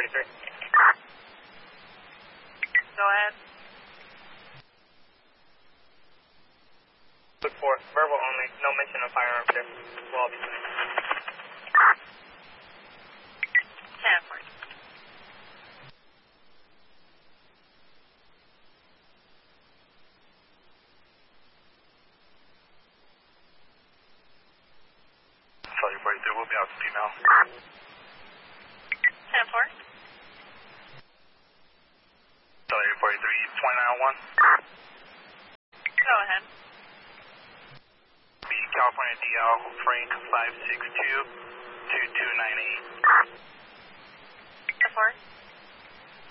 43. Go ahead. Look for verbal only, no mention of firearms there. We'll all be fine. 10-4. Charlie 43, we'll be out to female. 10-4. Charlie 43, 2901. Go ahead. Be California DL, Frank 562 2298. 10-4.